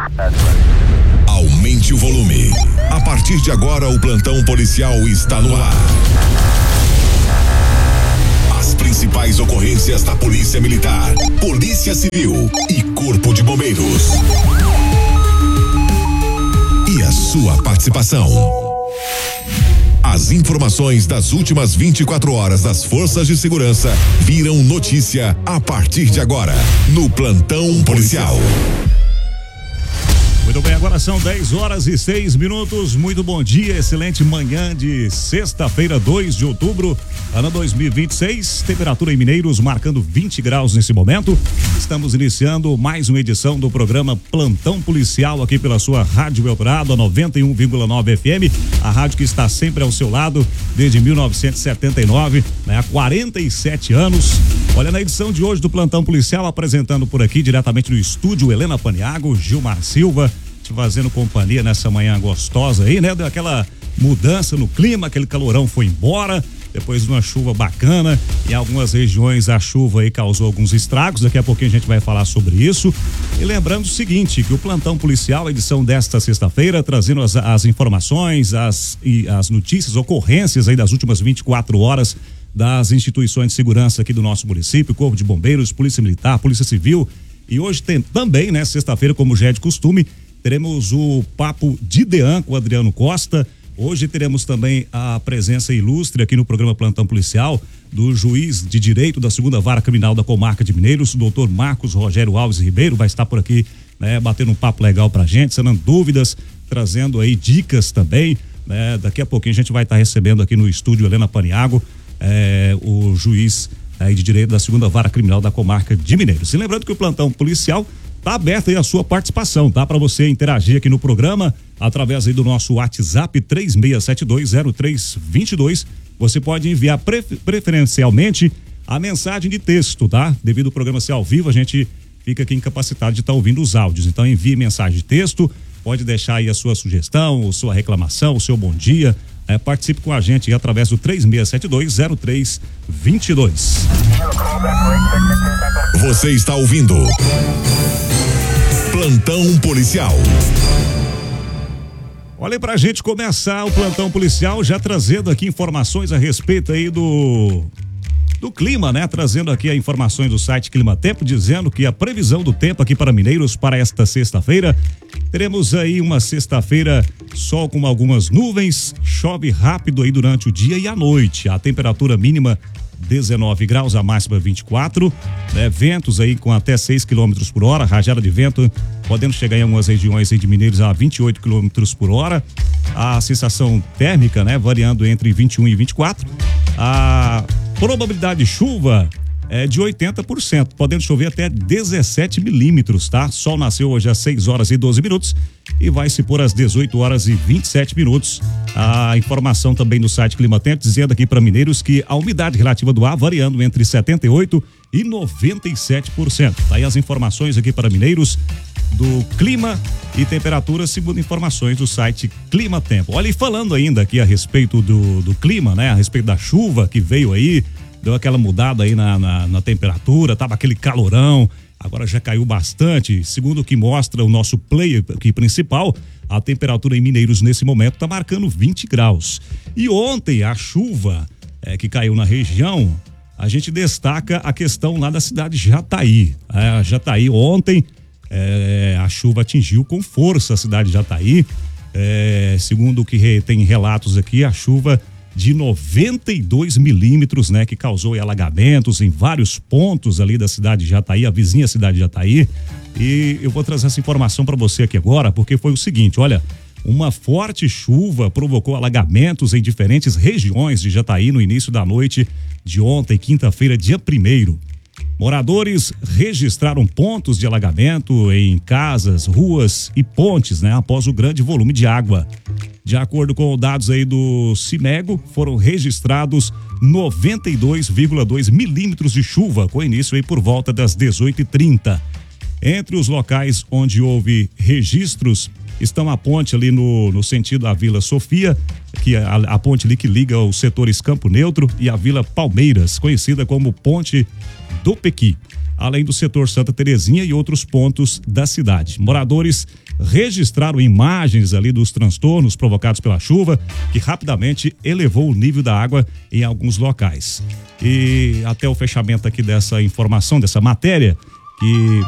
Aumente o volume. A partir de agora, o plantão policial está no ar. As principais ocorrências da Polícia Militar, Polícia Civil e Corpo de Bombeiros. E a sua participação. As informações das últimas 24 horas das forças de segurança viram notícia a partir de agora, no Plantão Policial. Muito bem, agora são 10h06. Muito bom dia, excelente manhã de sexta-feira, 2 de outubro, ano 2026. Temperatura em Mineiros marcando 20 graus nesse momento. Estamos iniciando mais uma edição do programa Plantão Policial aqui pela sua Rádio Eldorado, a 91,9 FM, a rádio que está sempre ao seu lado desde 1979, né? Há 47 anos. Olha, na edição de hoje do Plantão Policial, apresentando por aqui diretamente do estúdio Helena Paniago, Gilmar Silva, te fazendo companhia nessa manhã gostosa aí, né? Deu aquela mudança no clima, aquele calorão foi embora, depois de uma chuva bacana. Em algumas regiões a chuva aí causou alguns estragos, daqui a pouquinho a gente vai falar sobre isso. E lembrando o seguinte, que o Plantão Policial, a edição desta sexta-feira, trazendo as informações, as notícias, ocorrências aí das últimas 24 horas das instituições de segurança aqui do nosso município, Corpo de Bombeiros, Polícia Militar, Polícia Civil. E hoje tem também, né, sexta-feira, como já é de costume, teremos o Papo de Dean com o Adriano Costa. Hoje teremos também a presença ilustre aqui no programa Plantão Policial do juiz de direito da 2ª Vara Criminal da Comarca de Mineiros, o doutor Marcos Rogério Alves Ribeiro, vai estar por aqui, né, batendo um papo legal pra gente, sanando dúvidas, trazendo aí dicas também, né? Daqui a pouquinho a gente vai estar recebendo aqui no estúdio Helena Paniago, o juiz aí de direito da 2ª Vara Criminal da Comarca de Mineiros. E lembrando que o Plantão Policial tá aberto aí a sua participação, tá? Para você interagir aqui no programa através aí do nosso WhatsApp 36720322. Você pode enviar preferencialmente a mensagem de texto, tá? Devido ao programa ser ao vivo, a gente fica aqui incapacitado de estar ouvindo os áudios. Então envie mensagem de texto, pode deixar aí a sua sugestão, a sua reclamação, o seu bom dia. Participe com a gente aí através do 36720322. Você está ouvindo Plantão Policial. Olha, pra gente começar o Plantão Policial, já trazendo aqui informações a respeito aí do clima, né? Trazendo aqui as informações do site Clima Tempo, dizendo que a previsão do tempo aqui para Mineiros para esta sexta-feira, teremos aí uma sexta-feira sol com algumas nuvens, chove rápido aí durante o dia e a noite. A temperatura mínima 19 graus, a máxima 24, né? Ventos aí com até 6 km por hora, rajada de vento podendo chegar em algumas regiões aí de Mineiros a 28 km por hora. A sensação térmica, né? Variando entre 21 e 24. A probabilidade de chuva é de 80%, podendo chover até 17 milímetros, tá? Sol nasceu hoje às 6h12 e vai se pôr às 18h27. A informação também do site Clima Tempo, dizendo aqui para Mineiros que a umidade relativa do ar variando entre 78% e 97%. Tá aí as informações aqui para Mineiros do clima e temperatura, segundo informações do site Clima Tempo. Olha, e falando ainda aqui a respeito do clima, né? A respeito da chuva que veio aí, deu aquela mudada aí na temperatura, tava aquele calorão, agora já caiu bastante. Segundo o que mostra o nosso player aqui principal, a temperatura em Mineiros nesse momento tá marcando 20 graus. E ontem a chuva que caiu na região, a gente destaca a questão lá da cidade de Jataí. Jataí ontem, a chuva atingiu com força a cidade de Jataí. Segundo o que tem relatos aqui, a chuva de 92 milímetros, né, que causou alagamentos em vários pontos ali da cidade de Jataí, a vizinha cidade de Jataí. E eu vou trazer essa informação para você aqui agora, porque foi o seguinte, olha, uma forte chuva provocou alagamentos em diferentes regiões de Jataí no início da noite de ontem, quinta-feira, dia 1º. Moradores registraram pontos de alagamento em casas, ruas e pontes, né, após o grande volume de água. De acordo com dados aí do CIMEGO, foram registrados 92,2 milímetros de chuva, com início aí por volta das 18h30. Entre os locais onde houve registros estão a ponte ali no sentido da Vila Sofia, que é a ponte ali que liga os setores Campo Neutro e a Vila Palmeiras, conhecida como Ponte do Pequi. além do setor Santa Terezinha e outros pontos da cidade. Moradores registraram imagens ali dos transtornos provocados pela chuva, que rapidamente elevou o nível da água em alguns locais. E até o fechamento aqui dessa informação, dessa matéria, que